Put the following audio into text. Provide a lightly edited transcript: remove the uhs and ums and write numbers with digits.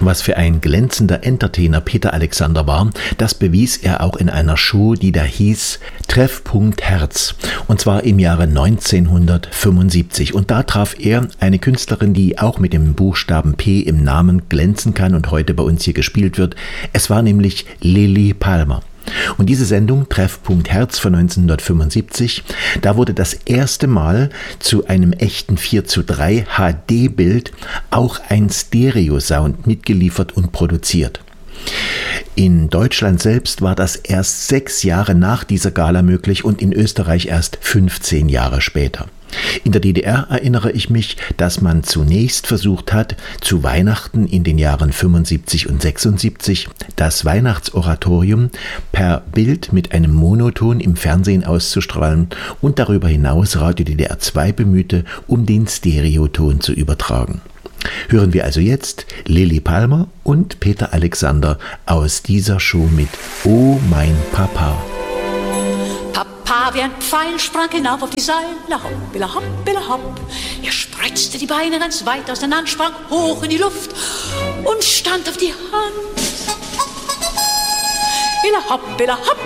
Was für ein glänzender Entertainer Peter Alexander war, das bewies er auch in einer Show, die da hieß Treffpunkt Herz. Und zwar im Jahre 1975. Und da traf er eine Künstlerin, die auch mit dem Buchstaben P im Namen glänzen kann und heute bei uns hier gespielt wird. Es war nämlich Lilli Palmer. Und diese Sendung, Treffpunkt Herz von 1975, da wurde das erste Mal zu einem echten 4:3 HD-Bild auch ein Stereo-Sound mitgeliefert und produziert. In Deutschland selbst war das erst 6 Jahre nach dieser Gala möglich und in Österreich erst 15 Jahre später. In der DDR erinnere ich mich, dass man zunächst versucht hat, zu Weihnachten in den Jahren 75 und 76 das Weihnachtsoratorium per Bild mit einem Monoton im Fernsehen auszustrahlen und darüber hinaus Radio DDR 2 bemühte, um den Stereoton zu übertragen. Hören wir also jetzt Lilli Palmer und Peter Alexander aus dieser Show mit Oh mein Papa. Papa wie ein Pfeil sprang hinauf auf die Seile, hopp, billa hopp, billa hopp. Er spreizte die Beine ganz weit auseinander, sprang hoch in die Luft und stand auf die Hand. Billa hopp,